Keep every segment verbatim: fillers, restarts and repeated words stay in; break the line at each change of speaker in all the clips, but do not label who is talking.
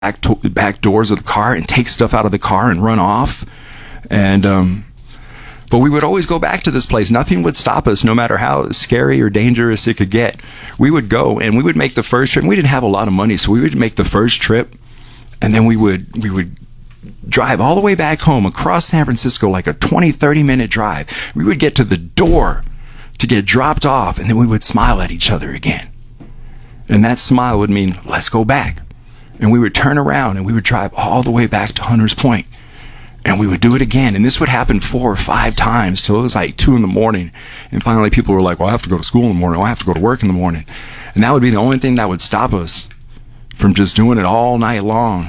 back, to- back doors of the car and take stuff out of the car and run off. And, um, but we would always go back to this place. Nothing would stop us, no matter how scary or dangerous it could get. We would go and we would make the first trip. We didn't have a lot of money, so we would make the first trip, and then we would we would drive all the way back home across San Francisco, like a twenty, thirty minute drive. We would get to the door to get dropped off, and then we would smile at each other again. And that smile would mean, let's go back. And we would turn around and we would drive all the way back to Hunters Point. And we would do it again. And this would happen four or five times till it was like two in the morning. And finally people were like, well, I have to go to school in the morning. Well, I have to go to work in the morning. And that would be the only thing that would stop us from just doing it all night long.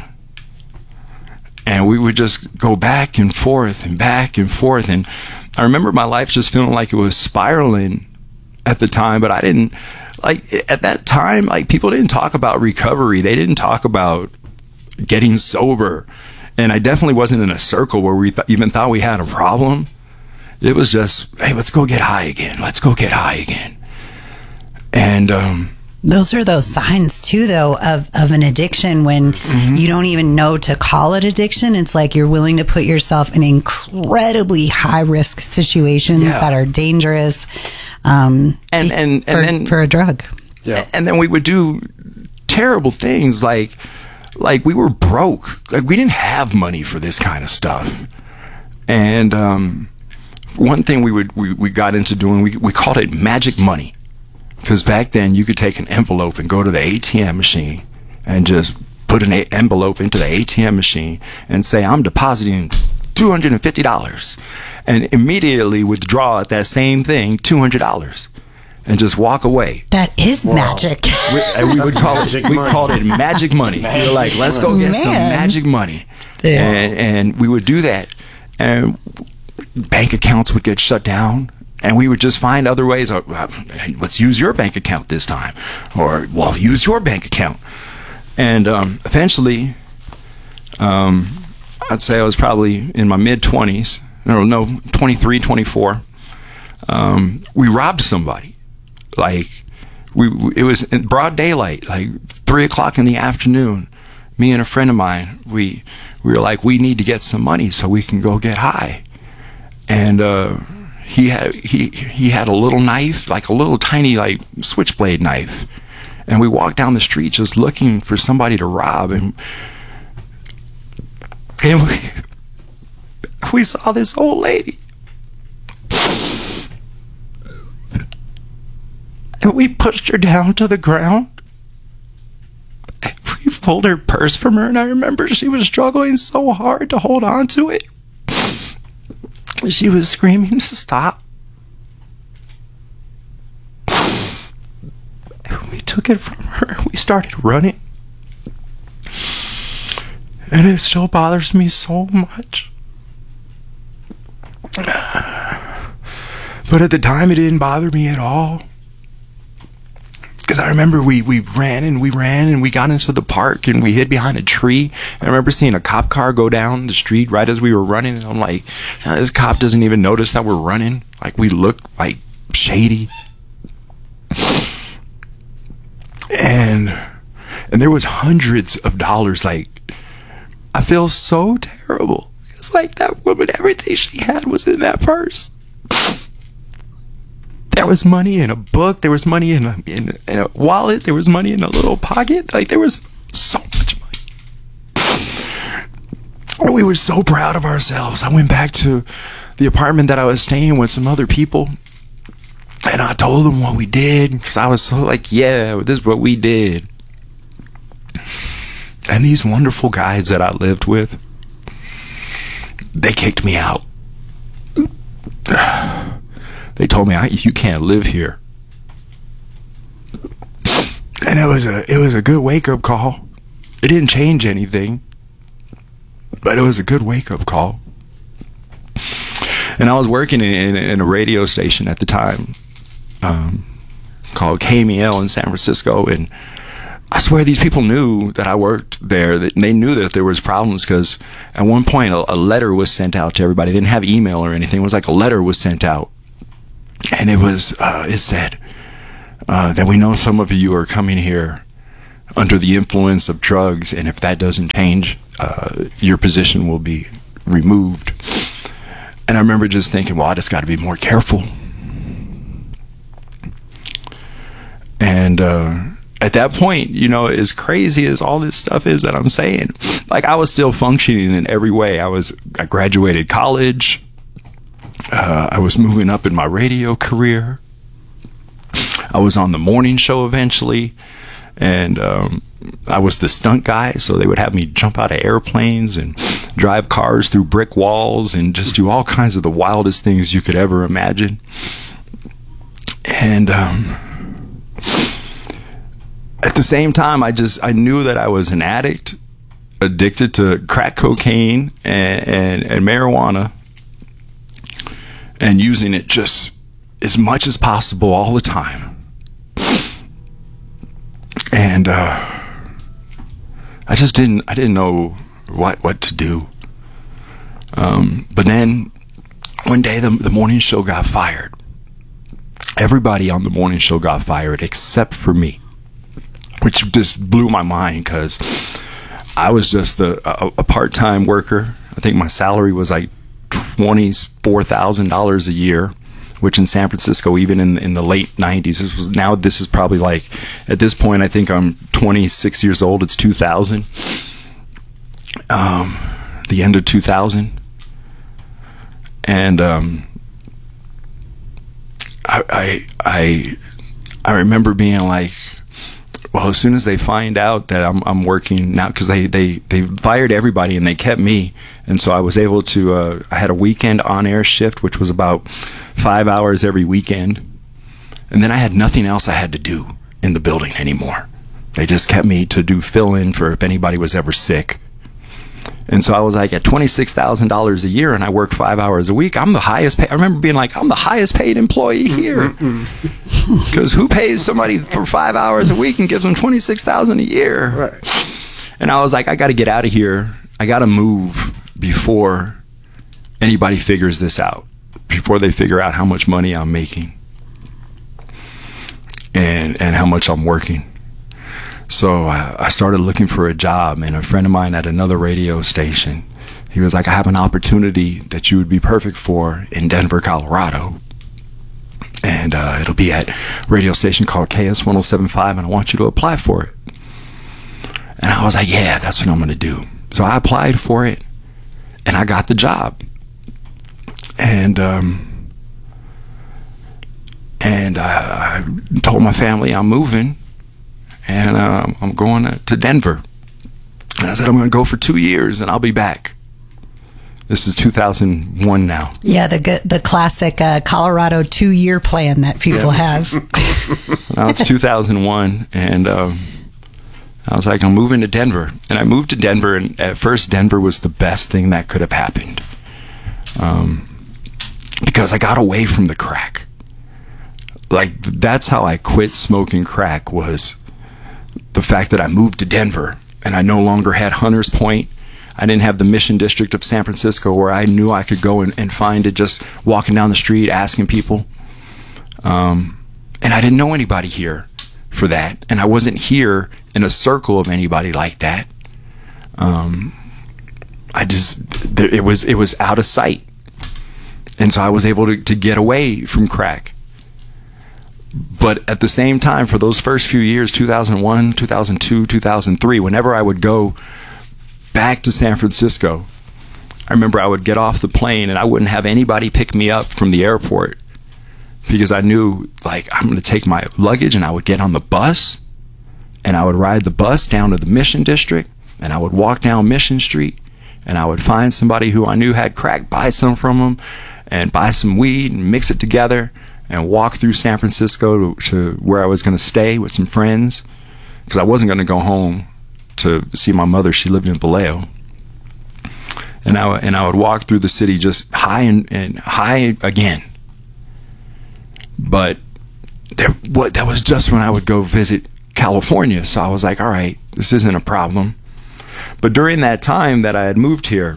And we would just go back and forth and back and forth. And I remember my life just feeling like it was spiraling at the time, but I didn't, like, at that time, like, people didn't talk about recovery. They didn't talk about getting sober. And I definitely wasn't in a circle where we th- even thought we had a problem. It was just, hey, let's go get high again. Let's go get high again. And, um,
those are those signs too, though, of, of an addiction when mm-hmm. you don't even know to call it addiction. It's like you're willing to put yourself in incredibly high risk situations yeah. that are dangerous. Um,
and, and, and
for,
then,
for a drug.
Yeah. And then we would do terrible things like, like we were broke. Like we didn't have money for this kind of stuff. And, um, one thing we would, we, we got into doing, we, we called it magic money. Because back then, you could take an envelope and go to the A T M machine and just put an a- envelope into the A T M machine and say, I'm depositing two hundred fifty dollars. And immediately withdraw at that same thing, two hundred dollars. And just walk away.
That is wow. magic.
We, and we would call it, we called it magic money. We were like, let's go get Man. some magic money. Yeah. And, and we would do that. And bank accounts would get shut down. And we would just find other ways. Of, uh, let's use your bank account this time. Or, well, use your bank account. And um, eventually, um, I'd say I was probably in my mid-twenties. No, no, twenty-three, twenty-four. Um, we robbed somebody. Like, we, it was in broad daylight, like three o'clock in the afternoon. Me and a friend of mine, we, we were like, we need to get some money so we can go get high. And... Uh, He had he he had a little knife, like a little tiny like switchblade knife, and we walked down the street just looking for somebody to rob, and and we, we saw this old lady, and we pushed her down to the ground. And we pulled her purse from her, and I remember she was struggling so hard to hold on to it. She was screaming to stop. We took it from her. We started running. And it still bothers me so much. But at the time, it didn't bother me at all. Because I remember we, we ran and we ran and we got into the park and we hid behind a tree. And I remember seeing a cop car go down the street right as we were running. And I'm like, oh, this cop doesn't even notice that we're running. Like, we look like shady. And and there was hundreds of dollars. Like, I feel so terrible. It's like that woman, everything she had was in that purse. There was money in a book. There was money in a, in, in a wallet. There was money in a little pocket. Like, there was so much money. We were so proud of ourselves. I went back to the apartment that I was staying with some other people, and I told them what we did, because I was so like, yeah, this is what we did. And these wonderful guys that I lived with, they kicked me out. They told me, I, you can't live here. And it was a it was a good wake-up call. It didn't change anything, but it was a good wake-up call. And I was working in, in, in a radio station at the time, um, called K M E L in San Francisco, and I swear these people knew that I worked there. That they knew that there was problems, because at one point a, a letter was sent out to everybody. They didn't have email or anything. It was like a letter was sent out. And it was, uh, it said uh, that we know some of you are coming here under the influence of drugs, and if that doesn't change, uh, your position will be removed. And I remember just thinking, well, I just got to be more careful. And uh, at that point, you know, as crazy as all this stuff is that I'm saying, like, I was still functioning in every way. I was, I graduated college. Uh, I was moving up in my radio career. I was on the morning show eventually. And um, I was the stunt guy, so they would have me jump out of airplanes and drive cars through brick walls and just do all kinds of the wildest things you could ever imagine. And um, at the same time, I just I knew that I was an addict, addicted to crack cocaine and, and, and marijuana, and using it just as much as possible all the time. And uh, I just didn't I didn't know what what to do. Um, but then one day the the morning show got fired. Everybody on the morning show got fired except for me, which just blew my mind because I was just a, a, a part-time worker. I think my salary was like twenty-four thousand dollars a year, which in San Francisco, even in in the late nineties, this was now this is probably like, at this point, I think I'm twenty-six years old. It's two thousand, um, the end of two thousand, and um, I, I I I remember being like, well, as soon as they find out that I'm I'm working now, because they, they they fired everybody and they kept me, and so I was able to. Uh, I had a weekend on-air shift, which was about five hours every weekend, and then I had nothing else I had to do in the building anymore. They just kept me to do fill-in for if anybody was ever sick. And so I was like at twenty-six thousand dollars a year, and I work five hours a week. I'm the highest paid. I remember being like, I'm the highest paid employee here. Because who pays somebody for five hours a week and gives them twenty-six thousand dollars a year? Right. And I was like, I got to get out of here. I got to move before anybody figures this out, before they figure out how much money I'm making and, and how much I'm working. So I started looking for a job, and a friend of mine at another radio station, he was like, I have an opportunity that you would be perfect for in Denver, Colorado. And uh, it'll be at a radio station called K S one oh seven point five, and I want you to apply for it. And I was like, yeah, that's what I'm going to do. So I applied for it, and I got the job. And um, and uh, I told my family I'm moving. And uh, I'm going to Denver. And I said, I'm going to go for two years and I'll be back. This is two thousand one now.
Yeah, the good, the classic uh, Colorado two-year plan that people yep. have.
Now it's two thousand one, and um, I was like, I'm moving to Denver. And I moved to Denver, and at first Denver was the best thing that could have happened. Um, because I got away from the crack. Like, that's how I quit smoking crack, was the fact that I moved to Denver and I no longer had Hunters Point. I didn't have the Mission District of San Francisco where I knew I could go and, and find it just walking down the street, asking people. Um, and I didn't know anybody here for that. And I wasn't here in a circle of anybody like that. Um, I just, it was, it was out of sight. And so I was able to, to get away from crack. But at the same time, for those first few years, two thousand one, two thousand two, two thousand three, whenever I would go back to San Francisco, I remember I would get off the plane and I wouldn't have anybody pick me up from the airport, because I knew, like, I'm going to take my luggage, and I would get on the bus and I would ride the bus down to the Mission District, and I would walk down Mission Street, and I would find somebody who I knew had crack, buy some from them, and buy some weed and mix it together, and walk through San Francisco to, to where I was going to stay with some friends, because I wasn't going to go home to see my mother. She lived in Vallejo. And I, and I would walk through the city just high and, and high again. But there, what, that was just when I would go visit California. So I was like, all right, this isn't a problem. But during that time that I had moved here,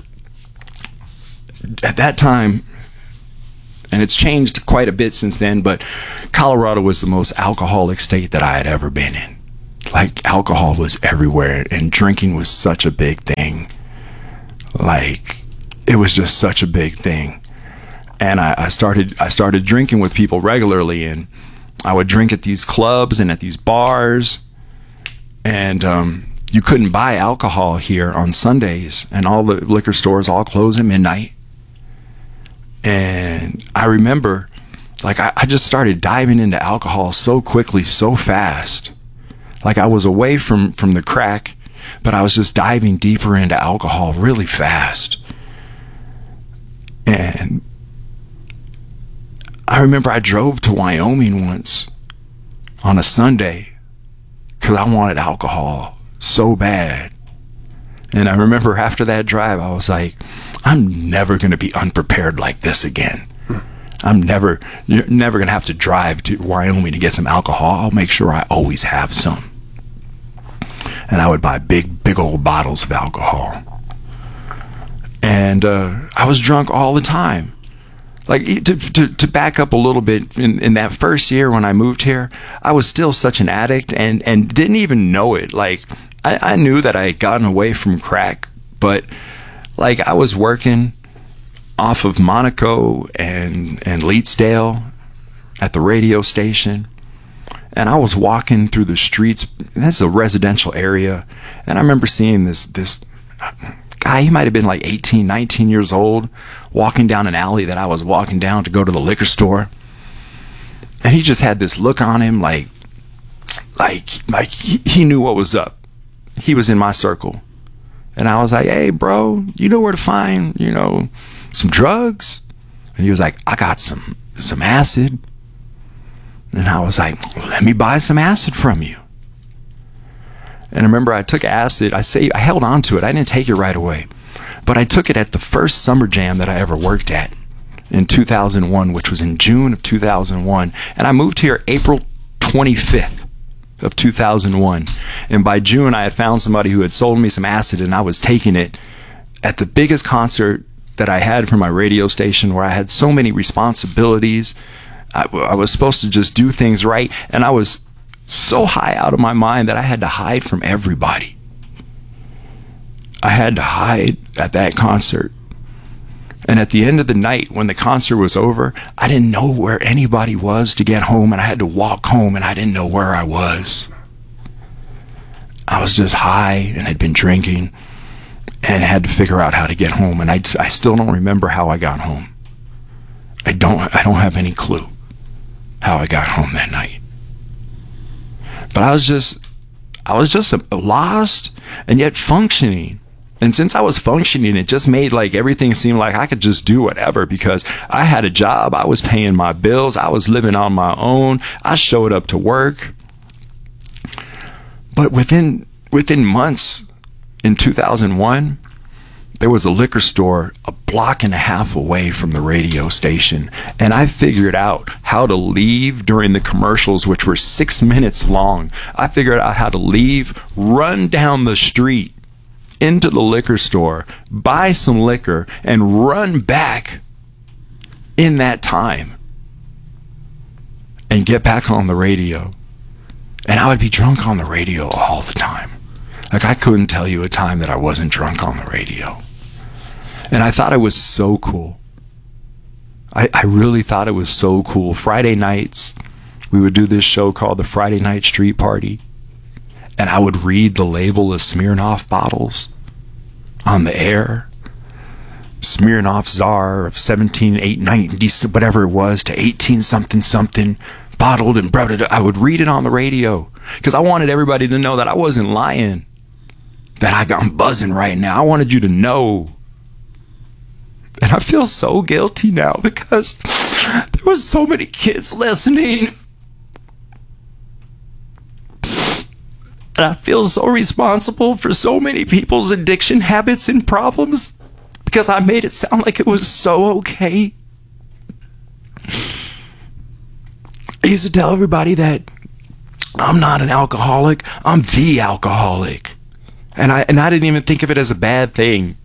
at that time, and it's changed quite a bit since then, but Colorado was the most alcoholic state that I had ever been in. like alcohol was everywhere, and drinking was such a big thing. Like, it was just such a big thing. And I, I started I started drinking with people regularly, and I would drink at these clubs and at these bars, and um, you couldn't buy alcohol here on Sundays, and all the liquor stores all close at midnight. And I remember, like, I, I just started diving into alcohol so quickly, so fast. Like, I was away from, from the crack, but I was just diving deeper into alcohol really fast. And I remember I drove to Wyoming once on a Sunday because I wanted alcohol so bad. And I remember after that drive, I was like, I'm never going to be unprepared like this again. I'm never, you're never going to have to drive to Wyoming to get some alcohol. I'll make sure I always have some. And I would buy big, big old bottles of alcohol. And uh, I was drunk all the time. Like, to, to, to back up a little bit, in, in that first year when I moved here, I was still such an addict and, and didn't even know it. Like, I, I knew that I had gotten away from crack, but, like, I was working off of Monaco and, and Leetsdale at the radio station. And I was walking through the streets. That's a residential area. And I remember seeing this this guy, he might have been like eighteen, nineteen years old, walking down an alley that I was walking down to go to the liquor store. And he just had this look on him like, like, like he, he knew what was up. He was in my circle. And I was like, hey, bro, you know where to find, you know, some drugs? And he was like, I got some, some acid. And I was like, let me buy some acid from you. And I remember I took acid. I say I held on to it. I didn't take it right away. But I took it at the first summer jam that I ever worked at in two thousand one, which was in June of two thousand one. And I moved here April twenty-fifth of two thousand one. And by June, I had found somebody who had sold me some acid, and I was taking it at the biggest concert that I had for my radio station, where I had so many responsibilities. I, I was supposed to just do things right, and I was so high out of my mind that I had to hide from everybody. I had to hide at that concert. And at the end of the night, when the concert was over, I didn't know where anybody was to get home, and I had to walk home, and I didn't know where I was. I was just high and had been drinking and had to figure out how to get home, and I, I still don't remember how I got home. I don't I don't have any clue how I got home that night. But I was just I was just lost and yet functioning. And since I was functioning, it just made like everything seem like I could just do whatever, because I had a job, I was paying my bills, I was living on my own, I showed up to work. But within within months, in two thousand one, there was a liquor store a block and a half away from the radio station, and I figured out how to leave during the commercials, which were six minutes long. I figured out how to leave, run down the street into the liquor store, buy some liquor, and run back in that time and get back on the radio. And I would be drunk on the radio all the time. Like, I couldn't tell you a time that I wasn't drunk on the radio. And I thought it was so cool. I, I really thought it was so cool. Friday nights, we would do this show called the Friday Night Street Party. And I would read the label of Smirnoff bottles on the air. Smirnoff Czar of seventeen, eight, ninety, whatever it was, to eighteen something something, bottled and brought it. I would read it on the radio because I wanted everybody to know that I wasn't lying, that I got, I'm buzzing right now. I wanted you to know. And I feel so guilty now because there was so many kids listening. And I feel so responsible for so many people's addiction habits and problems because I made it sound like it was so okay. I used to tell everybody that I'm not an alcoholic, I'm the alcoholic. And I and I didn't even think of it as a bad thing.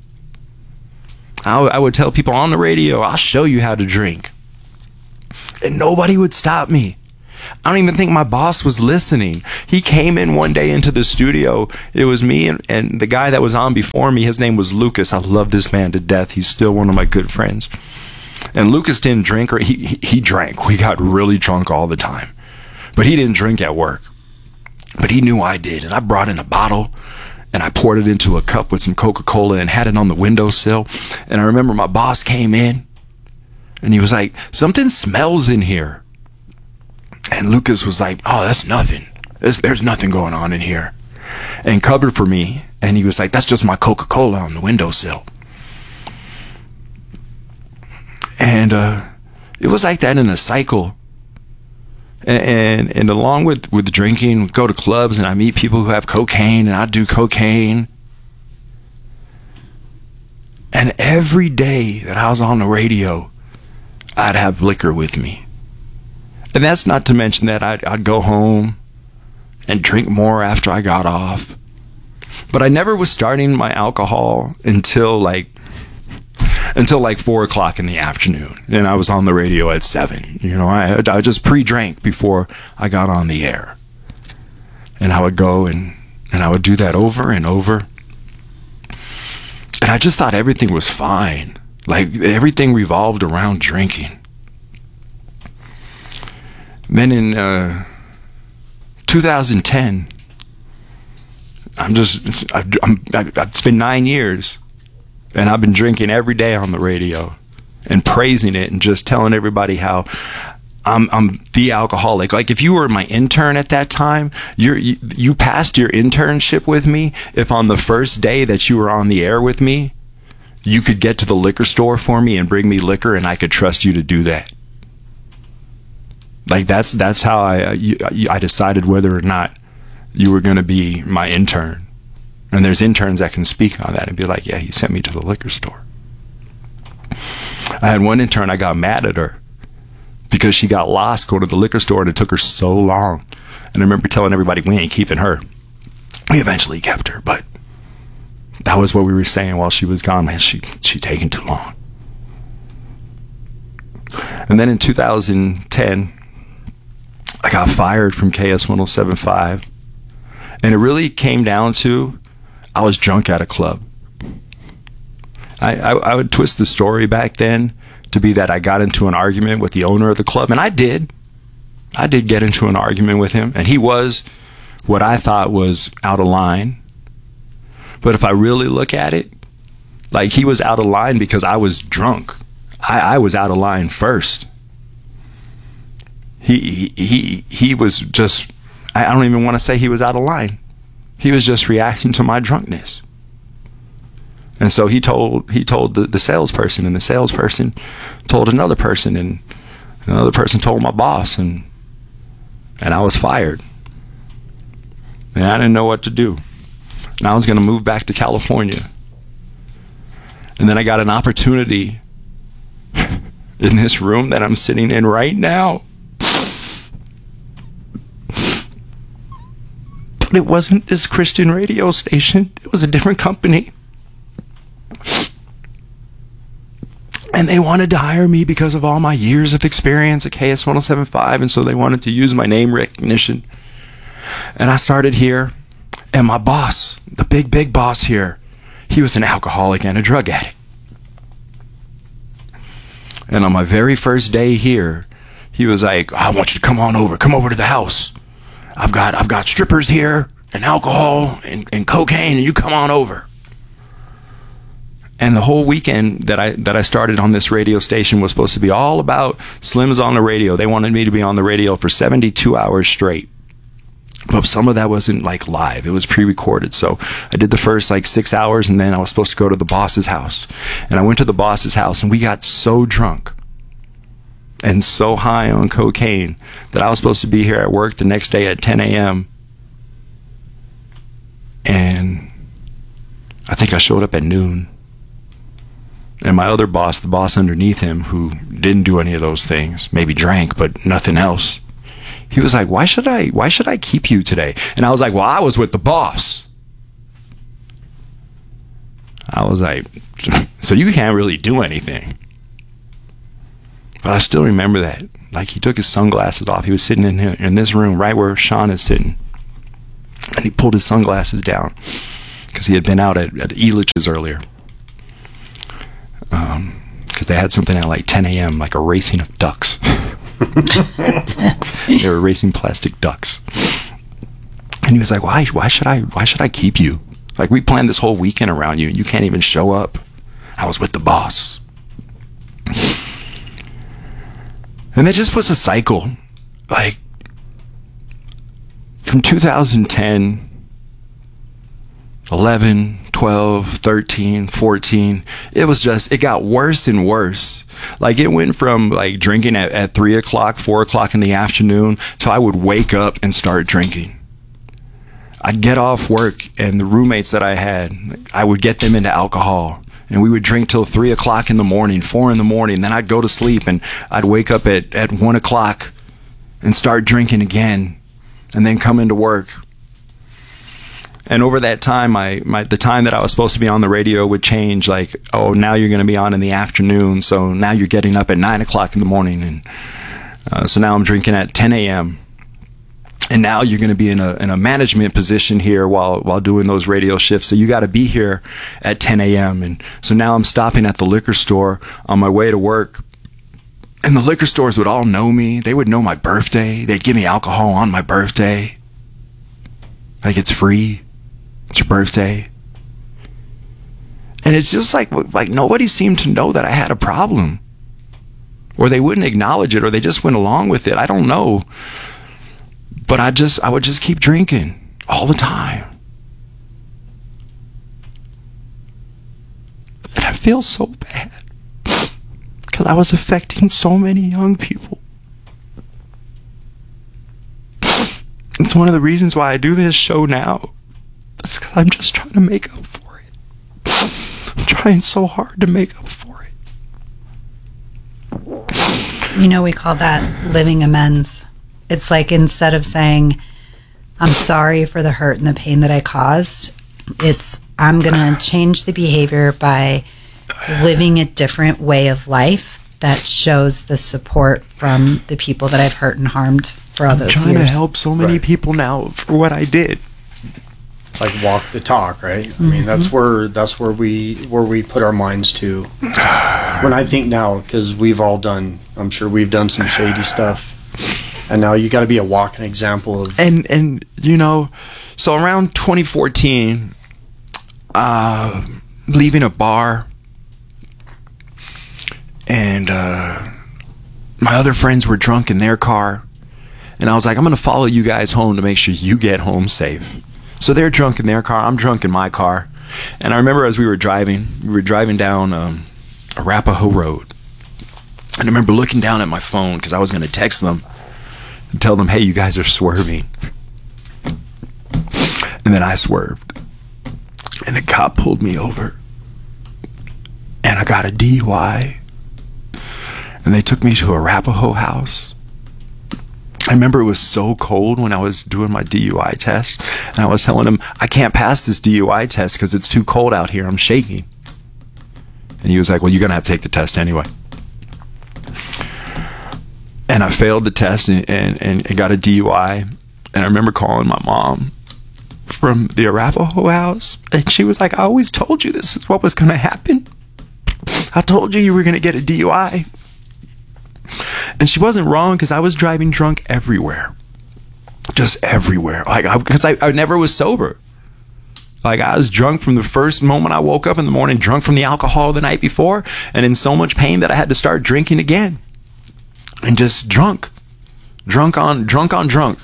I, I would tell people on the radio, I'll show you how to drink. And nobody would stop me. I don't even think my boss was listening. He came in one day into the studio. It was me and, and the guy that was on before me. His name was Lucas. I love this man to death. He's still one of my good friends. And Lucas didn't drink, or he, he, he drank. We got really drunk all the time. But he didn't drink at work. But he knew I did. And I brought in a bottle, and I poured it into a cup with some Coca-Cola and had it on the windowsill. And I remember my boss came in, and he was like, something smells in here. And Lucas was like, oh, that's nothing. There's, there's nothing going on in here. And covered for me. And he was like, that's just my Coca-Cola on the windowsill. And uh, it was like that in a cycle. And, and and along with, with drinking, we go to clubs and I meet people who have cocaine and I do cocaine. And every day that I was on the radio, I'd have liquor with me. And that's not to mention that I'd, I'd go home and drink more after I got off. But I never was starting my alcohol until like until like four o'clock in the afternoon. And I was on the radio at seven. You know, I, I just pre-drank before I got on the air. And I would go and, and I would do that over and over. And I just thought everything was fine. Like everything revolved around drinking. Then in uh, two thousand ten, I'm just, I've, I'm, it's been nine years, and I've been drinking every day on the radio and praising it and just telling everybody how I'm, I'm the alcoholic. Like if you were my intern at that time, you're, you, you passed your internship with me. If on the first day that you were on the air with me, you could get to the liquor store for me and bring me liquor, and I could trust you to do that. Like that's that's how I I decided whether or not you were going to be my intern. And there's interns that can speak on that and be like, yeah, he sent me to the liquor store. I had one intern, I got mad at her because she got lost going to the liquor store and it took her so long. And I remember telling everybody, we ain't keeping her. We eventually kept her, but that was what we were saying while she was gone. Man, she she taking too long. And then in two thousand ten, I got fired from K S one oh seven point five. And it really came down to, I was drunk at a club. I, I, I would twist the story back then to be that I got into an argument with the owner of the club. And I did. I did get into an argument with him. And he was what I thought was out of line. But if I really look at it, like he was out of line because I was drunk. I, I was out of line first. He he he was just, I don't even want to say he was out of line. He was just reacting to my drunkenness. And so he told he told the, the salesperson, and the salesperson told another person, and another person told my boss, and and I was fired. And I didn't know what to do. And I was going to move back to California. And then I got an opportunity in this room that I'm sitting in right now. But it wasn't this Christian radio station. It was a different company. And they wanted to hire me because of all my years of experience at K S one oh seven point five. And so they wanted to use my name recognition. And I started here. And my boss, the big, big boss here, he was an alcoholic and a drug addict. And on my very first day here, he was like, I want you to come on over. Come over to the house. I've got I've got strippers here and alcohol and, and cocaine, and you come on over. And the whole weekend that I that I started on this radio station was supposed to be all about Slim's on the radio. They wanted me to be on the radio for seventy-two hours straight. But some of that wasn't like live. It was pre-recorded. So I did the first like six hours, and then I was supposed to go to the boss's house. And I went to the boss's house, and we got so drunk and so high on cocaine that I was supposed to be here at work the next day at ten a.m. And I think I showed up at noon. And my other boss, the boss underneath him, who didn't do any of those things, maybe drank, but nothing else, he was like, why should I, why should I keep you today? And I was like, well, I was with the boss. I was like, so you can't really do anything. But I still remember that. Like, he took his sunglasses off. He was sitting in here, in this room right where Sean is sitting. And he pulled his sunglasses down because he had been out at, at Elitch's earlier. Um, because they had something at like ten a.m., like a racing of ducks. They were racing plastic ducks. And he was like, why, why should I, why should I keep you? Like, we planned this whole weekend around you and you can't even show up. I was with the boss. And it just was a cycle. Like, from two thousand ten, eleven, twelve, thirteen, fourteen, it was just, it got worse and worse. Like, it went from like drinking at, at three o'clock, four o'clock in the afternoon to I would wake up and start drinking. I'd get off work and the roommates that I had, I would get them into alcohol. And we would drink till three o'clock in the morning, four in the morning. Then I'd go to sleep and I'd wake up at, at one o'clock and start drinking again and then come into work. And over that time, my, my the time that I was supposed to be on the radio would change. Like, oh, now you're going to be on in the afternoon. So now you're getting up at nine o'clock in the morning. And uh, so now I'm drinking at ten a.m. And now you're going to be in a in a management position here while while doing those radio shifts. So you got to be here at ten a.m. And so now I'm stopping at the liquor store on my way to work. And the liquor stores would all know me. They would know my birthday. They'd give me alcohol on my birthday. Like, it's free. It's your birthday. And it's just like like nobody seemed to know that I had a problem. Or they wouldn't acknowledge it, or they just went along with it. I don't know. But I just, I would just keep drinking all the time. And I feel so bad because I was affecting so many young people. It's one of the reasons why I do this show now. It's because I'm just trying to make up for it. I'm trying so hard to make up for it.
You know, we call that living amends. It's like, instead of saying, I'm sorry for the hurt and the pain that I caused, it's, I'm going to change the behavior by living a different way of life that shows the support from the people that I've hurt and harmed for all those years.
I'm trying to help so many right. people now for what I did.
It's like walk the talk, right? Mm-hmm. I mean, that's where that's where we where we put our minds to. When I think now, because we've all done, I'm sure we've done some shady stuff. And now you got to be a walking example of...
And, and you know, so around twenty fourteen, uh, leaving a bar, and uh, my other friends were drunk in their car, and I was like, I'm going to follow you guys home to make sure you get home safe. So they're drunk in their car, I'm drunk in my car, and I remember as we were driving, we were driving down um, Arapahoe Road, and I remember looking down at my phone because I was going to text them and tell them, hey, you guys are swerving. And then I swerved. And the cop pulled me over. And I got a D U I. And they took me to Arapahoe House. I remember it was so cold when I was doing my D U I test. And I was telling him, I can't pass this D U I test because it's too cold out here. I'm shaking. And he was like, well, you're going to have to take the test anyway. And I failed the test and, and, and got a D U I. And I remember calling my mom from the Arapahoe House. And she was like, I always told you this is what was going to happen. I told you you were going to get a D U I. And she wasn't wrong, because I was driving drunk everywhere. Just everywhere. Like, because I, I, I never was sober. Like, I was drunk from the first moment I woke up in the morning, drunk from the alcohol the night before, and in so much pain that I had to start drinking again. And just drunk, drunk on, drunk on drunk.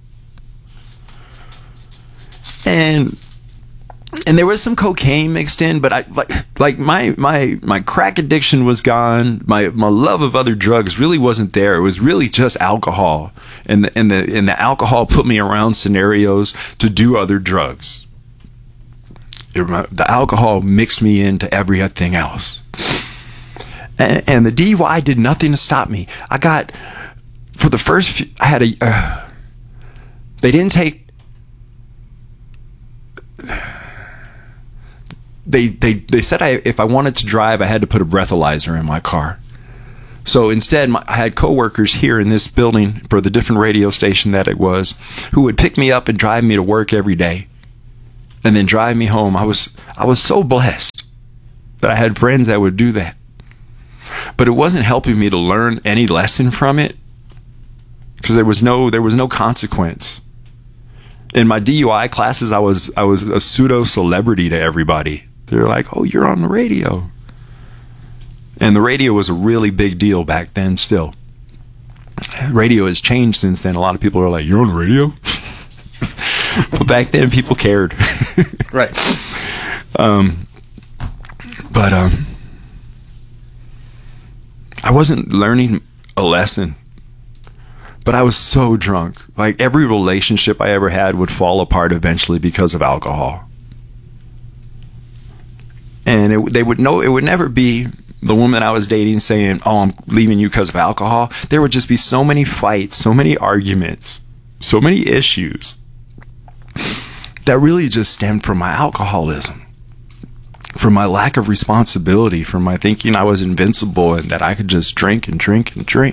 And, and there was some cocaine mixed in, but I, like, like my, my, my crack addiction was gone. My, my love of other drugs really wasn't there. It was really just alcohol. And the, and the, and the alcohol put me around scenarios to do other drugs. It, the alcohol mixed me into everything else. And the D U I did nothing to stop me. I got, for the first few, I had a, uh, they didn't take, they, they, they said I, if I wanted to drive, I had to put a breathalyzer in my car. So instead, my, I had coworkers here in this building for the different radio station that it was, who would pick me up and drive me to work every day, and then drive me home. I was I was so blessed that I had friends that would do that. But it wasn't helping me to learn any lesson from it, because there was no there was no consequence. In my D U I classes, I was I was a pseudo celebrity to everybody. They're like, "Oh, you're on the radio." And the radio was a really big deal back then still. Radio has changed since then. A lot of people are like, "You're on the radio?" But back then, people cared.
Right.
Um, but um, I wasn't learning a lesson. But I was so drunk. Like, every relationship I ever had would fall apart eventually because of alcohol. And it, they would know it would never be the woman I was dating saying, "Oh, I'm leaving you because of alcohol." There would just be so many fights, so many arguments, so many issues that really just stemmed from my alcoholism, from my lack of responsibility, from my thinking I was invincible and that I could just drink and drink and drink.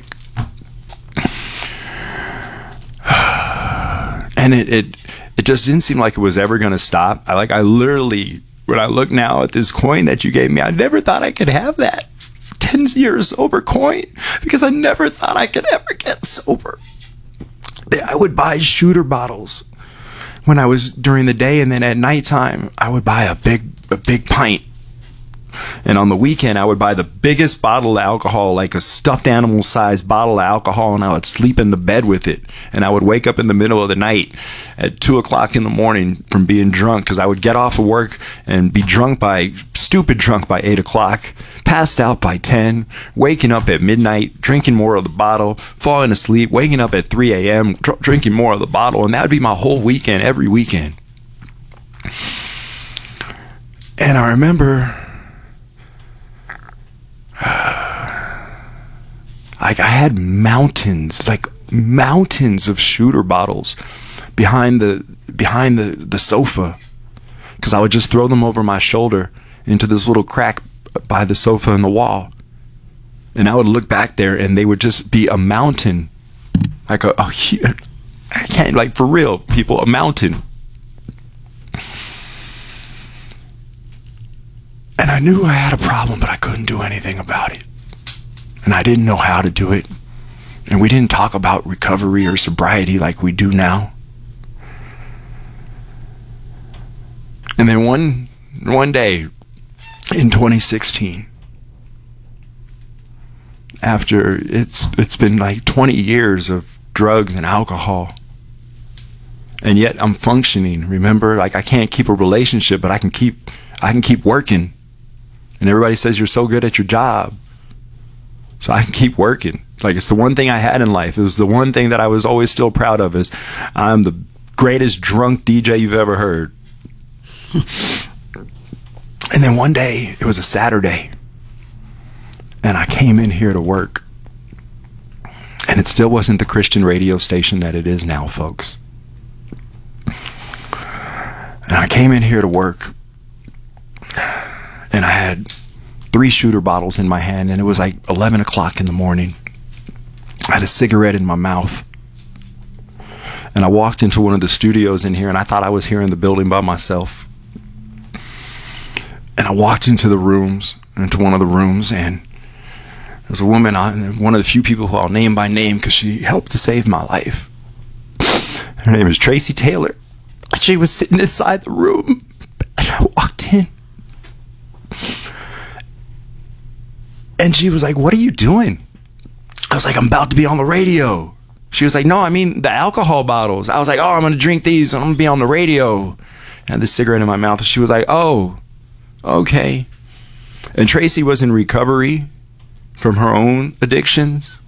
And it, it it just didn't seem like it was ever going to stop. I like I literally, when I look now at this coin that you gave me, I never thought I could have that ten years sober coin, because I never thought I could ever get sober. I would buy shooter bottles when I was during the day, and then at nighttime I would buy a big a big pint. And on the weekend, I would buy the biggest bottle of alcohol, like a stuffed animal sized bottle of alcohol, and I would sleep in the bed with it. And I would wake up in the middle of the night at two o'clock in the morning from being drunk, because I would get off of work and be drunk by, stupid drunk by eight o'clock, passed out by ten, waking up at midnight, drinking more of the bottle, falling asleep, waking up at three a.m., dr- drinking more of the bottle. And that would be my whole weekend, every weekend. And I remember, like, I had mountains, like mountains of shooter bottles behind the behind the, the sofa, because I would just throw them over my shoulder into this little crack by the sofa in the wall, and I would look back there and they would just be a mountain, like a, a I can't, like, for real, people, a mountain. And I knew I had a problem, but I couldn't do anything about it. And I didn't know how to do it. And we didn't talk about recovery or sobriety like we do now. And then one one day in twenty sixteen, after it's it's been like twenty years of drugs and alcohol, and yet I'm functioning. Remember, like, I can't keep a relationship, but I can keep I can keep working. And everybody says you're so good at your job, so I can keep working. Like, it's the one thing I had in life. It was the one thing that I was always still proud of, is I'm the greatest drunk D J you've ever heard. And then one day, it was a Saturday, and I came in here to work, and it still wasn't the Christian radio station that it is now, folks. And I came in here to work, and I had three shooter bottles in my hand, and it was like eleven o'clock in the morning. I had a cigarette in my mouth, and I walked into one of the studios in here, and I thought I was here in the building by myself. And I walked into the rooms, into one of the rooms, and there was a woman, one of the few people who I'll name by name because she helped to save my life. Her name is Tracy Taylor. She was sitting inside the room, and I walked in. And she was like, "What are you doing?" I was like, "I'm about to be on the radio." She was like, "No, I mean the alcohol bottles." I was like, "Oh, I'm going to drink these and I'm going to be on the radio." I had the cigarette in my mouth. And she was like, "Oh, okay." And Tracy was in recovery from her own addictions.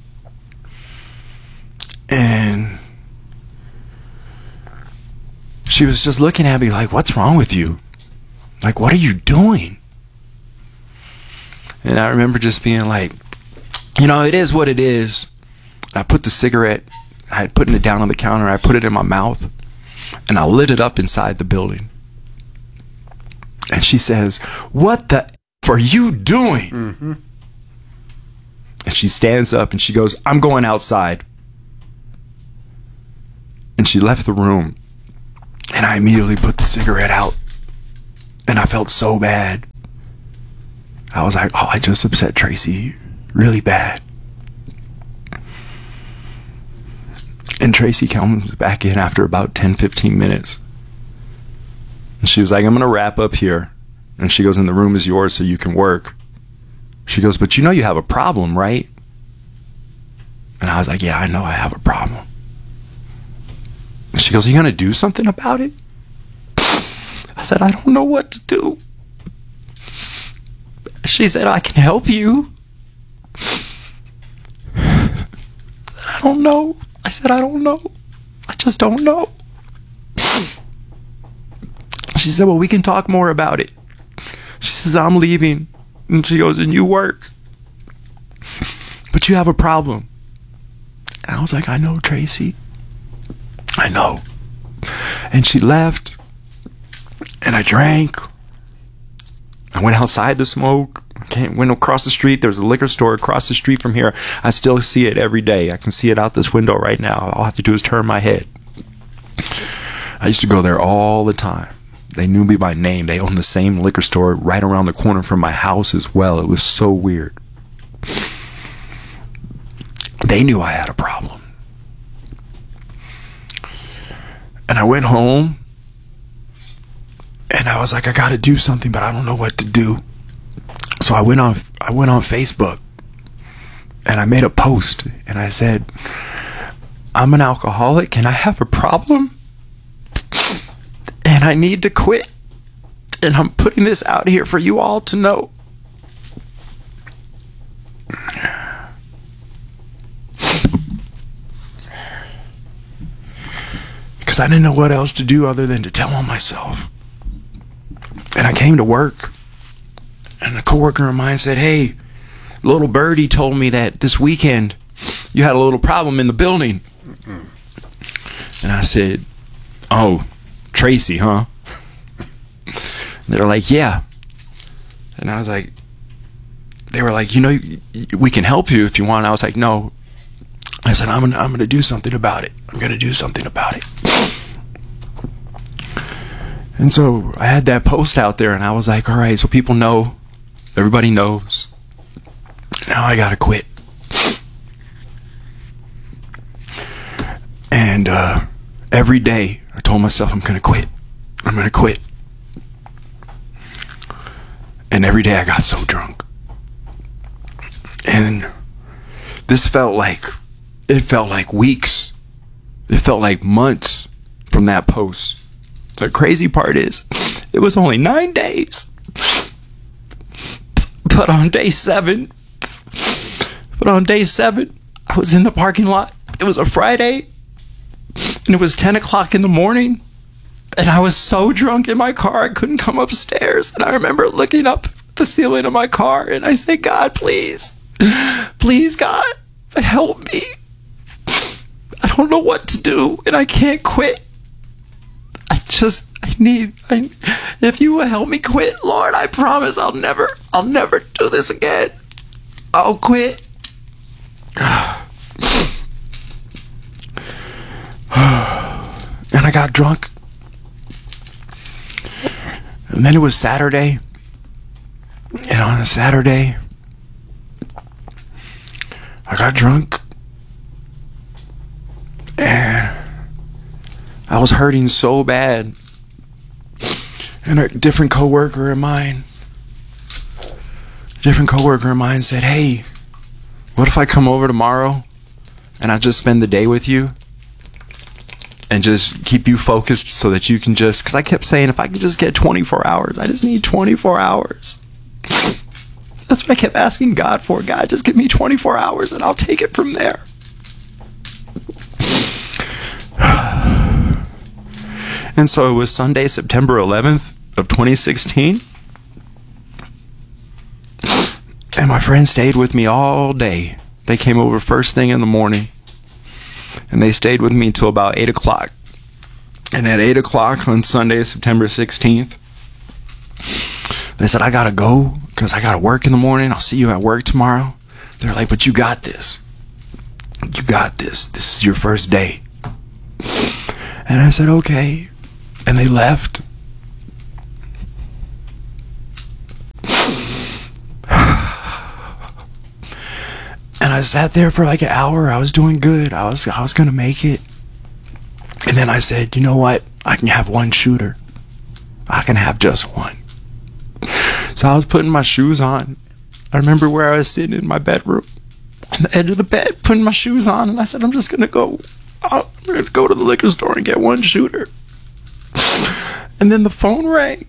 And she was just looking at me like, "What's wrong with you? Like, what are you doing?" And I remember just being like, you know, it is what it is. I put the cigarette, I had putting it down on the counter, I put it in my mouth, and I lit it up inside the building. And she says, "What the F are you doing?" Mm-hmm. And she stands up and she goes, I'm going outside. And she left the room. And I immediately put the cigarette out. And I felt so bad. I was like, oh, I just upset Tracy really bad. And Tracy comes back in after about ten, fifteen minutes. And she was like, I'm going to wrap up here. And she goes, and the room is yours so you can work. She goes, but you know you have a problem, right? And I was like, yeah, I know I have a problem. And she goes, are you going to do something about it? I said, I don't know what to do. She said, I can help you. I don't know. I said, I don't know. I just don't know. She said, well, we can talk more about it. She says, I'm leaving. And she goes, and you work. But you have a problem. And I was like, I know, Tracy. I know. And she left. And I drank. I went outside to smoke. I went across the street. There's a liquor store across the street from here. I still see it every day. I can see it out this window right now. All I have to do is turn my head. I used to go there all the time. They knew me by name. They owned the same liquor store right around the corner from my house as well. It was so weird. They knew I had a problem. And I went home. And I was like, I got to do something, but I don't know what to do. So I went on I went on Facebook and I made a post and I said, I'm an alcoholic and I have a problem and I need to quit. And I'm putting this out here for you all to know. Because I didn't know what else to do other than to tell on myself. And I came to work, and a coworker of mine said, hey, little birdie told me that this weekend you had a little problem in the building. Mm-mm. And I said, oh, Tracy, huh? And they're like, yeah. And I was like, they were like, you know, we can help you if you want. And I was like, no. I said, I'm gonna, I'm gonna do something about it. I'm gonna do something about it. And so I had that post out there and I was like, all right, so people know, everybody knows. Now I gotta quit. And uh, every day I told myself I'm gonna quit. I'm gonna quit. And every day I got so drunk. And this felt like, it felt like weeks. It felt like months from that post. The crazy part is, it was only nine days. But on day seven, but on day seven, I was in the parking lot. It was a Friday, and it was ten o'clock in the morning, and I was so drunk in my car, I couldn't come upstairs. And I remember looking up at the ceiling of my car, and I said, God, please, please, God, help me. I don't know what to do, and I can't quit. I just, I need, I, if you will help me quit, Lord, I promise I'll never, I'll never do this again. I'll quit. And I got drunk. And then it was Saturday. And on a Saturday, I got drunk. And I was hurting so bad. And a different coworker of mine, different coworker of mine said, hey, what if I come over tomorrow and I just spend the day with you and just keep you focused so that you can just, because I kept saying, if I could just get twenty-four hours, I just need twenty-four hours. That's what I kept asking God for. God, just give me twenty-four hours and I'll take it from there. And so it was Sunday, September eleventh of twenty sixteen. And my friends stayed with me all day. They came over first thing in the morning. And they stayed with me until about eight o'clock. And at eight o'clock on Sunday, September sixteenth, they said, I gotta go because I gotta work in the morning. I'll see you at work tomorrow. They're like, but you got this. You got this. This is your first day. And I said, okay. And they left. And I sat there for like an hour. I was doing good. I was I was gonna make it. And then I said, you know what? I can have one shooter. I can have just one. So I was putting my shoes on. I remember where I was sitting in my bedroom, on the edge of the bed, putting my shoes on, and I said, I'm just gonna go. I'm gonna go to the liquor store and get one shooter. And then the phone rang.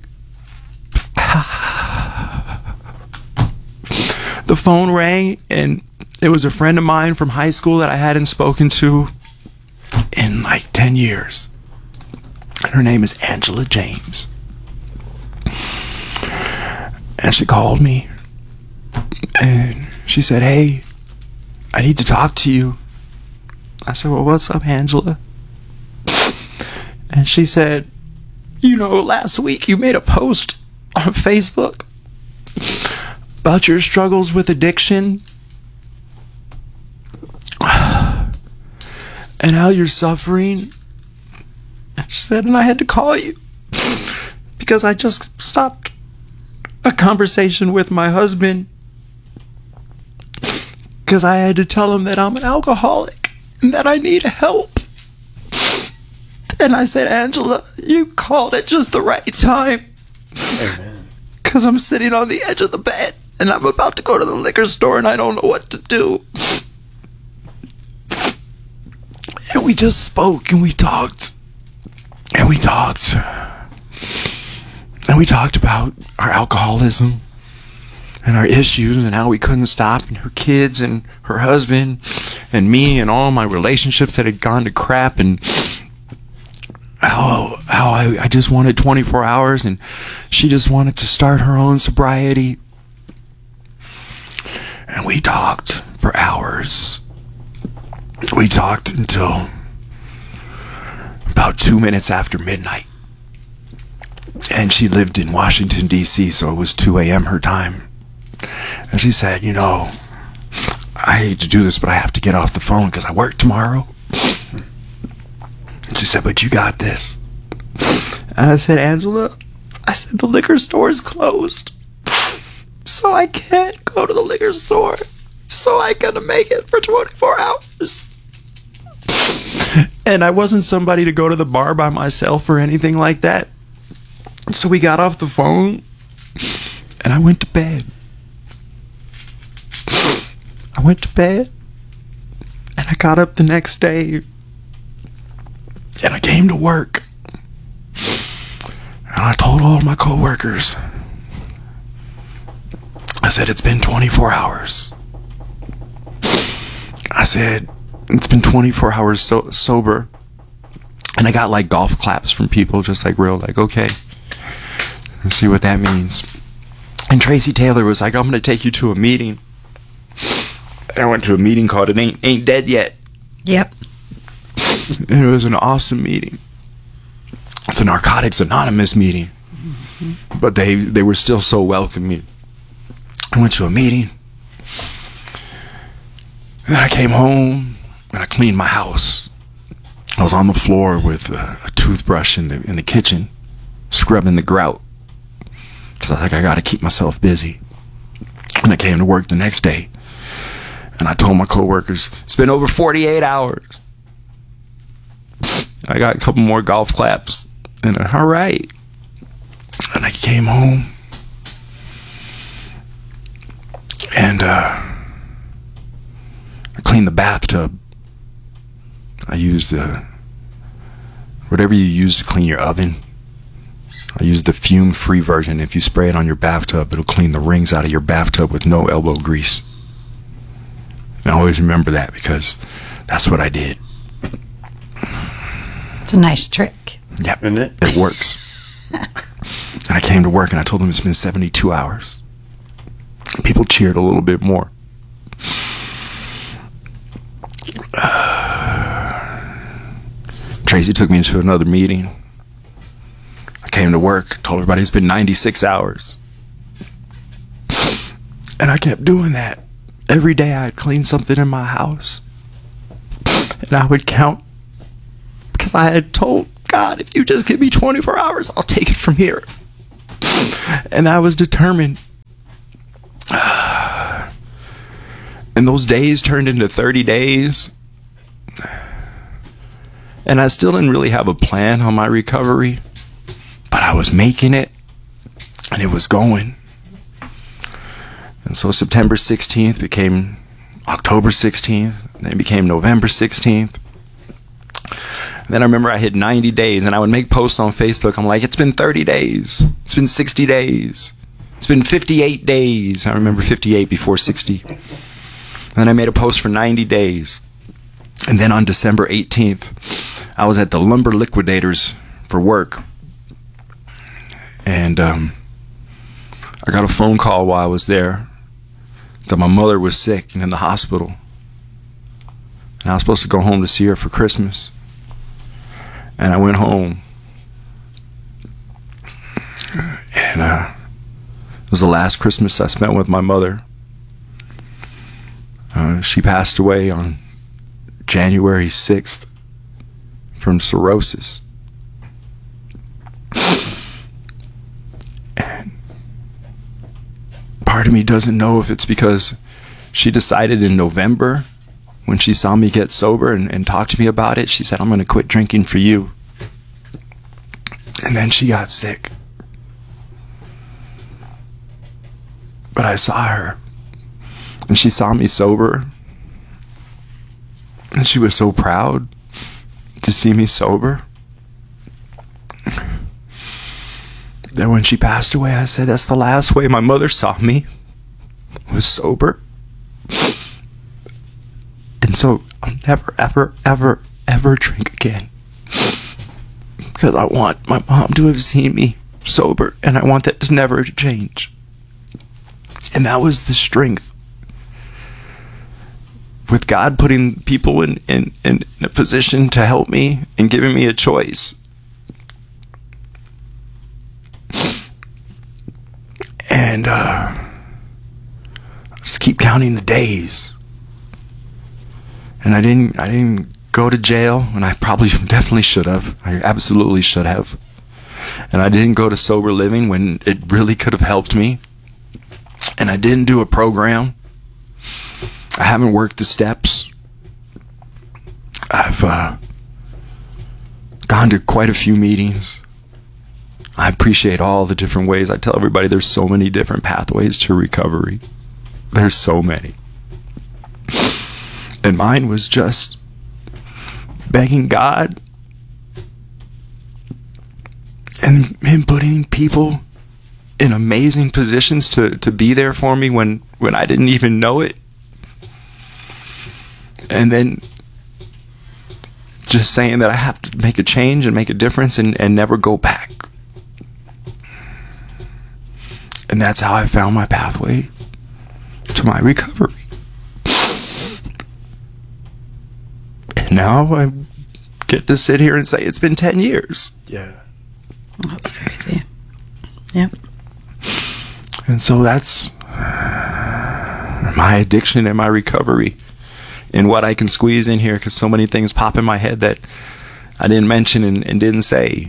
The phone rang, and it was a friend of mine from high school that I hadn't spoken to in like ten years. And her name is Angela James. And she called me, and she said, hey, I need to talk to you. I said, well, what's up, Angela? And she said, you know, last week you made a post on Facebook about your struggles with addiction and how you're suffering. And she said, and I had to call you because I just stopped a conversation with my husband because I had to tell him that I'm an alcoholic and that I need help. And I said, Angela, you called at just the right time.
Amen.
Because I'm sitting on the edge of the bed and I'm about to go to the liquor store and I don't know what to do. And we just spoke and we talked. And we talked. And we talked about our alcoholism and our issues and how we couldn't stop, and her kids and her husband and me and all my relationships that had gone to crap, and how how I, I just wanted twenty-four hours and she just wanted to start her own sobriety. And we talked for hours. We talked until about two minutes after midnight. And she lived in Washington, D C, so it was two a.m. her time. And she said, you know, I hate to do this, but I have to get off the phone because I work tomorrow. And she said, but you got this. And I said, Angela, I said, the liquor store is closed. So I can't go to the liquor store. So I gotta make it for twenty-four hours. And I wasn't somebody to go to the bar by myself or anything like that. So we got off the phone and I went to bed. I went to bed and I got up the next day and I came to work. And I told all my coworkers, I said, it's been twenty-four hours. I said, it's been twenty-four hours so- sober. And I got like golf claps from people, just like real, like, okay, let's see what that means. And Tracy Taylor was like, I'm going to take you to a meeting. And I went to a meeting called It Ain't, Ain't Dead Yet.
Yep.
And it was an awesome meeting. It's a Narcotics Anonymous meeting. Mm-hmm. But they, they were still so welcoming. I went to a meeting. And then I came home and I cleaned my house. I was on the floor with a, a toothbrush in the in the kitchen, scrubbing the grout. Because I was like, I got to keep myself busy. And I came to work the next day. And I told my coworkers, it's been over forty-eight hours. I got a couple more golf claps. And I, all right. And I came home. And uh, I cleaned the bathtub. I used uh, whatever you use to clean your oven. I used the fume-free version. If you spray it on your bathtub, it'll clean the rings out of your bathtub with no elbow grease. And I always remember that because that's what I did.
It's a nice trick.
Yep,
Isn't it?
It works. And I came to work and I told them it's been seventy-two hours. And people cheered a little bit more. Uh, Tracy took me into another meeting. I came to work, told everybody it's been ninety-six hours. And I kept doing that. every day I'd clean something in my house. And I would count, because I had told God, if you just give me twenty-four hours, I'll take it from here. And I was determined. And those days turned into thirty days. And I still didn't really have a plan on my recovery, but I was making it, and it was going. And so September sixteenth became October sixteenth, then it became November sixteenth. Then I remember I hit ninety days, and I would make posts on Facebook. I'm like, it's been thirty days. It's been sixty days. It's been fifty-eight days. I remember fifty-eight before sixty. Then I made a post for ninety days. And then on December eighteenth, I was at the Lumber Liquidators for work. And um, I got a phone call while I was there that my mother was sick and in the hospital. And I was supposed to go home to see her for Christmas. And I went home. And uh, it was the last Christmas I spent with my mother. Uh, she passed away on January sixth from cirrhosis. And part of me doesn't know if it's because she decided in November, when she saw me get sober and, and talked to me about it, she said, I'm going to quit drinking for you. And then she got sick. But I saw her, and she saw me sober, and she was so proud to see me sober that when she passed away, I said, that's the last way my mother saw me, was sober. And so I'll never, ever, ever, ever drink again, because I want my mom to have seen me sober, and I want that to never change. And that was the strength. With God putting people in, in, in a position to help me and giving me a choice. And uh, I just keep counting the days. And I didn't I didn't go to jail, and I probably definitely should have. I absolutely should have. And I didn't go to sober living when it really could have helped me. And I didn't do a program. I haven't worked the steps. I've uh, gone to quite a few meetings. I appreciate all the different ways. I tell everybody there's so many different pathways to recovery. There's so many. And mine was just begging God and Him putting people in amazing positions to, to be there for me when, when I didn't even know it. And then just saying that I have to make a change and make a difference and, and never go back. And that's how I found my pathway to my recovery. And now I get to sit here and say it's been ten years.
Yeah.
That's crazy. Yep.
And so that's my addiction and my recovery, and what I can squeeze in here, because so many things pop in my head that I didn't mention and, and didn't say.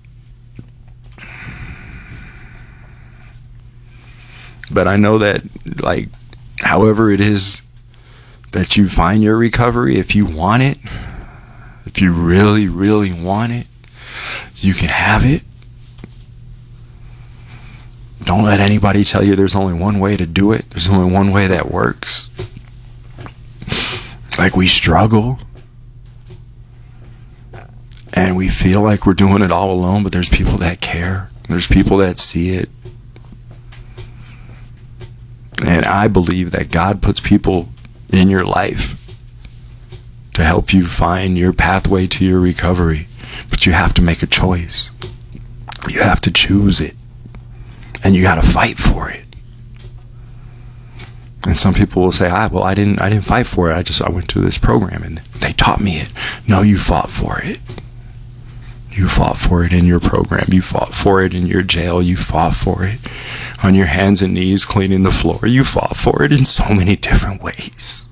But I know that, like, however it is that you find your recovery, if you want it, if you really, really want it, you can have it. Don't let anybody tell you there's only one way to do it. There's only one way that works. Like, we struggle and we feel like we're doing it all alone, but there's people that care. There's people that see it. And I believe that God puts people in your life to help you find your pathway to your recovery. But you have to make a choice. You have to choose it. And you got to fight for it. And some people will say, "Ah, well, I didn't, I didn't fight for it. I just, I went to this program and they taught me it." No, you fought for it. You fought for it in your program. You fought for it in your jail. You fought for it on your hands and knees cleaning the floor. You fought for it in so many different ways.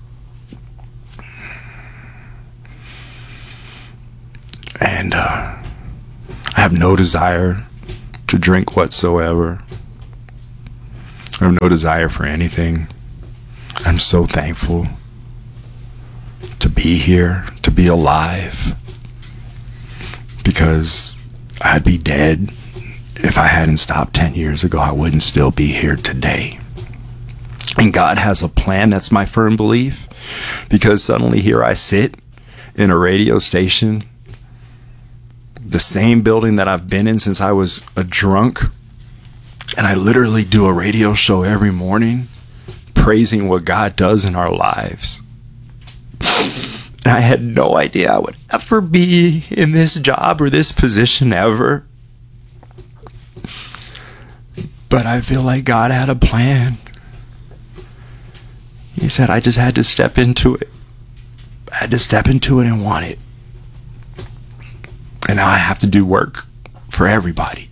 And uh, I have no desire to drink whatsoever. I have no desire for anything. I'm so thankful to be here, to be alive, because I'd be dead if I hadn't stopped ten years ago. I wouldn't still be here today. And God has a plan, that's my firm belief, because suddenly here I sit in a radio station, the same building that I've been in since I was a drunk, and I literally do a radio show every morning praising what God does in our lives. And I had no idea I would ever be in this job or this position ever. But I feel like God had a plan. He said I just had to step into it. I had to step into it and want it. And now I have to do work for everybody.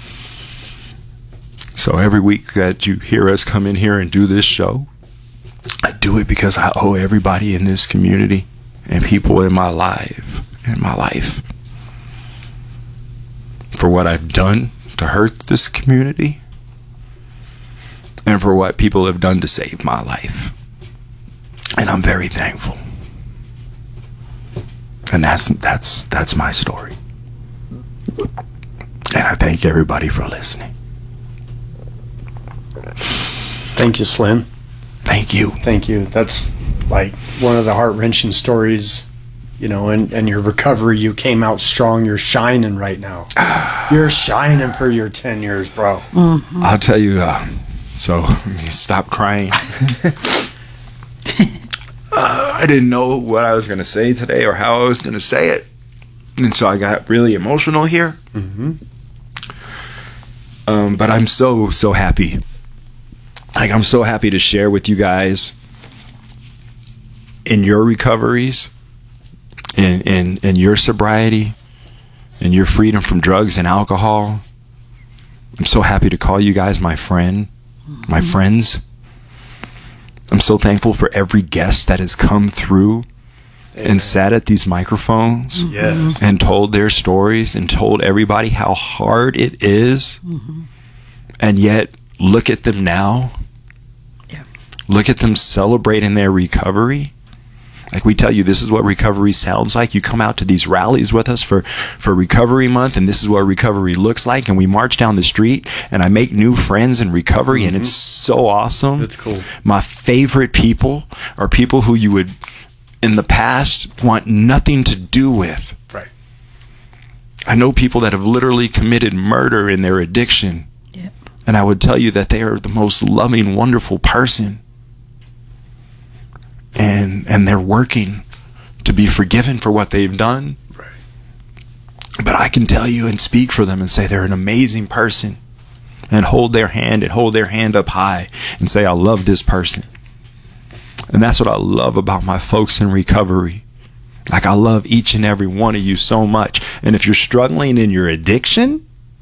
So every week that you hear us come in here and do this show, I do it because I owe everybody in this community and people in my life, in my life, for what I've done to hurt this community and for what people have done to save my life. And I'm very thankful. And that's that's that's my story. And I thank everybody for listening.
Thank you, Slim.
Thank you.
Thank you. That's like one of the heart-wrenching stories, you know, and, and your recovery, you came out strong. You're shining right now. You're shining for your ten years, bro.
Mm-hmm.
I'll tell you, uh, so stop crying. uh, I didn't know what I was going to say today or how I was going to say it. And so I got really emotional here.
Mm-hmm.
Um, but I'm so, so happy. Like, I'm so happy to share with you guys in your recoveries, in, in, in your sobriety, in your freedom from drugs and alcohol. I'm so happy to call you guys my friend, mm-hmm. my friends. I'm so thankful for every guest that has come through Amen. And sat at these microphones
yes.
and told their stories and told everybody how hard it is.
Mm-hmm.
And yet, look at them now.
Yeah.
Look at them celebrating their recovery. Like we tell you, this is what recovery sounds like. You come out to these rallies with us for, for Recovery Month, and this is what recovery looks like. And we march down the street, and I make new friends in recovery, mm-hmm. and it's so awesome.
It's cool.
My favorite people are people who you would, in the past, want nothing to do with.
Right.
I know people that have literally committed murder in their addiction.
Yeah.
And I would tell you that they are the most loving, wonderful person. And and they're working to be forgiven for what they've done.
Right.
But I can tell you and speak for them and say they're an amazing person. And hold their hand and hold their hand up high and say, I love this person. And that's what I love about my folks in recovery. Like, I love each and every one of you so much. And if you're struggling in your addiction,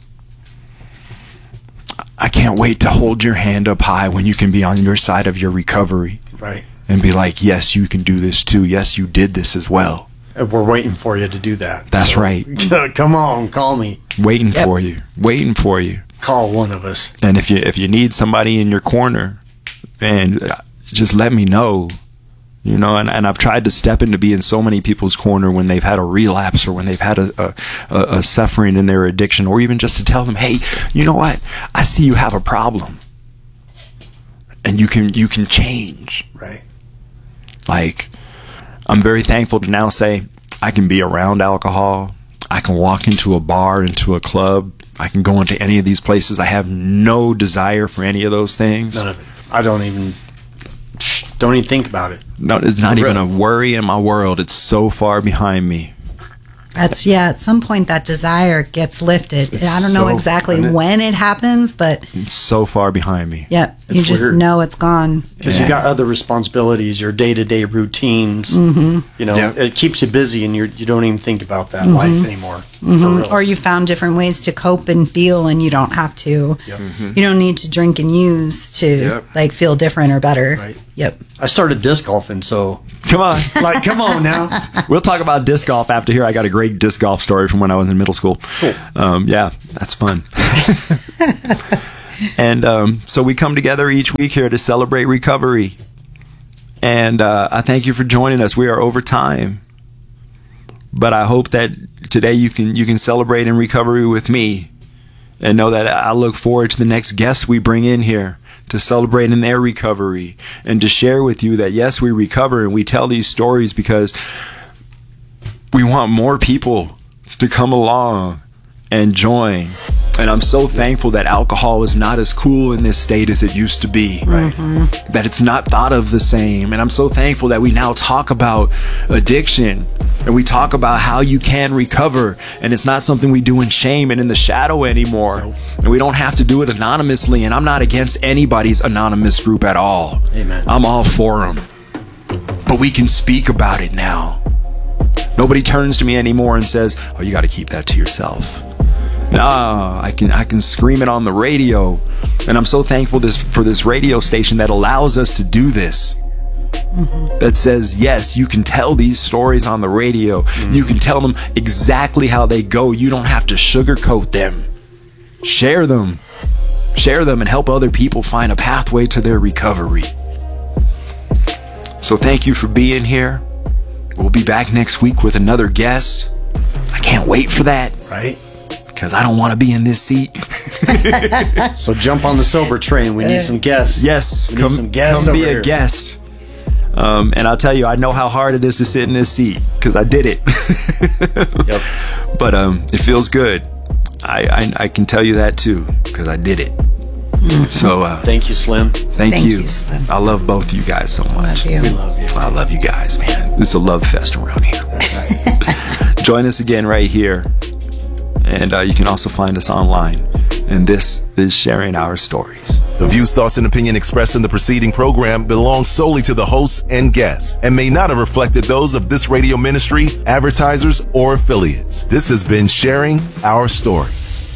I can't wait to hold your hand up high when you can be on your side of your recovery.
Right.
And be like, yes, you can do this too. Yes, you did this as well.
And we're waiting for you to do that.
That's
so,
right.
Come on, call me.
Waiting
Yep.
for you. Waiting for you.
Call one of us.
And if you if you need somebody in your corner, and just let me know. You know, and, and I've tried to step in to be in so many people's corner when they've had a relapse or when they've had a, a, a, a suffering in their addiction, or even just to tell them, hey, you know what? I see you have a problem. And you can you can change.
Right.
Like, I'm very thankful to now say I can be around alcohol. I can walk into a bar, into a club. I can go into any of these places. I have no desire for any of those things.
None of it. I don't even don't even think about it.
No, it's not
Really?
even a worry in my world. It's so far behind me.
That's, yeah, at some point that desire gets lifted.
It's
I don't know
so-
exactly
and it-
when it happens, but
It's so far behind me.
yeah, you
It's
just
weird.
know it's gone.
Because
Yeah.
you got other responsibilities, your day-to-day routines.
Mm-hmm.
You know,
Yeah.
it keeps you busy, and you you don't even think about that life anymore.
Mm-hmm. Or you found different ways to cope and feel, and you don't have to. Yep. Mm-hmm. You don't need to drink and use to yep. like feel different or better.
Right.
Yep.
I started disc golfing, so
come on,
like come on now.
We'll talk about disc golf after here. I got a great disc golf story from when I was in middle school. Cool. Um, yeah, that's fun. And um, so we come together each week here to celebrate recovery. And uh, I thank you for joining us. We are over time. But I hope that today you can you can celebrate in recovery with me and know that I look forward to the next guests we bring in here to celebrate in their recovery and to share with you that, yes, we recover and we tell these stories because we want more people to come along and join. And I'm so thankful that alcohol is not as cool in this state as it used to be. Right. Mm-hmm. That it's not thought of the same. And I'm so thankful that we now talk about addiction and we talk about how you can recover. And it's not something we do in shame and in the shadow anymore. Nope. And we don't have to do it anonymously. And I'm not against anybody's anonymous group at all. Amen. I'm all for them. But we can speak about it now. Nobody turns to me anymore and says, oh, you got to keep that to yourself. No, I can I can scream it on the radio, and I'm so thankful this for this radio station that allows us to do this. Mm-hmm. That says, yes, you can tell these stories on the radio. Mm-hmm. You can tell them exactly how they go. You don't have to sugarcoat them. Share them. Share them and help other people find a pathway to their recovery. So thank you for being here. We'll be back next week with another guest. I can't wait for that.
Right?
Because I don't want to be in this seat.
So jump on the sober train. We need some guests.
Yes,
we
come,
need some guests
come be
here.
a guest. Um, and I'll tell you, I know how hard it is to sit in this seat because I did it. Yep. But um, it feels good. I, I I can tell you that too because I did it. Mm-hmm. So uh,
thank you, Slim.
Thank, thank you. you Slim. I love both of you guys so much.
Love you.
We love you.
I love you guys, man. It's a love fest around here. That's right. Join us again right here. And uh, you can also find us online. And this is Sharing Our Stories.
The views, thoughts, and opinion expressed in the preceding program belong solely to the hosts and guests and may not have reflected those of this radio ministry, advertisers, or affiliates. This has been Sharing Our Stories.